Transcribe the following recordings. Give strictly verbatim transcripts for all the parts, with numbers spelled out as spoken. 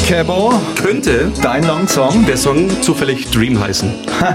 Kebo, könnte dein Long Song, der Song zufällig Dream heißen.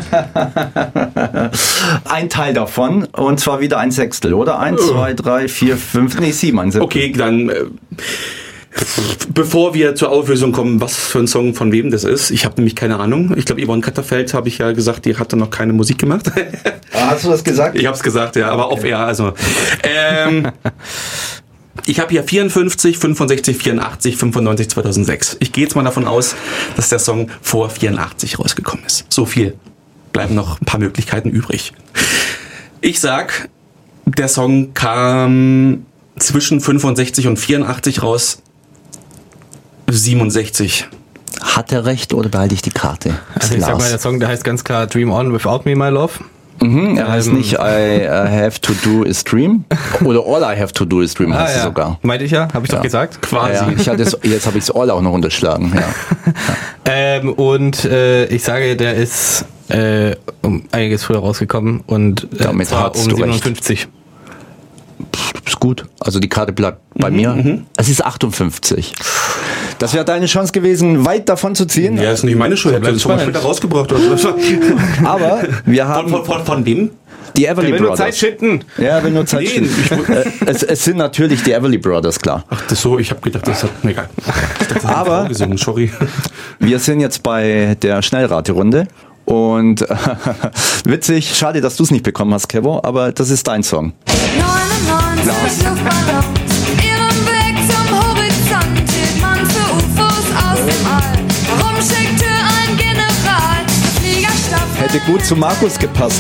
ein Teil davon und zwar wieder ein Sechstel, oder? Eins, Oh. zwei, drei, vier, fünf, nee, sieben, ein Siebtel. Okay, dann äh, bevor wir zur Auflösung kommen, was für ein Song von wem das ist, ich habe nämlich keine Ahnung. Ich glaube, Yvonne Katterfeld, habe ich ja gesagt, die hatte noch keine Musik gemacht. Hast du das gesagt? Ich habe es gesagt, ja, aber Okay. auf Air, also ähm, ich habe hier vierundfünfzig, fünfundsechzig, vierundachtzig, fünfundneunzig, zweitausendsechs. Ich gehe jetzt mal davon aus, dass der Song vor vierundachtzig rausgekommen ist. So viel. Bleiben noch ein paar Möglichkeiten übrig. Ich sag, der Song kam zwischen fünfundsechzig und vierundachtzig raus. siebenundsechzig. Hat er recht oder behalte ich die Karte? Also ich sag mal, der Song, der heißt ganz klar Dream On Without Me, My Love. Mhm, er heißt Ähm, nicht I, I have to do is dream oder All I have to do is dream heißt Ah, es ja. sogar. Meinte ich ja, habe ich Ja. doch gesagt. Quasi. Ja, ich hatte es, jetzt habe ich es All auch noch unterschlagen. Ja. Ähm, und äh, ich sage, der ist äh, um einiges früher rausgekommen und äh, Damit zwar hast um du recht. siebenundfünfzig. Ist gut. Also die Karte bleibt bei mir. Es ist achtundfünfzig. Das wäre deine Chance gewesen, weit davon zu ziehen. Ja, ist nicht meine Schuld. Ich habe bleibt das schon mal spannend. später rausgebracht. Oder so. Aber wir Von, haben von, von, von wem? die Everly Der will nur Zeit Brothers. schinden. Ja, wenn nur Zeit Nee, stimmt. Äh, es, es sind natürlich die Everly Brothers, klar. Ach, das so, ich habe gedacht, das hat. Egal. Ich dachte, das hat eine Aber- Frau gesungen, sorry. Wir sind jetzt bei der Schnellraterunde. Und äh, witzig, schade, dass du es nicht bekommen hast, Kevo, aber das ist dein Song. neunundneunzig Luftballons, ihren Blick zum Horizont hielt man für U F Os aus dem All. Warum schickte ein General Fliegerstaffel? Hätte gut zu Markus gepasst.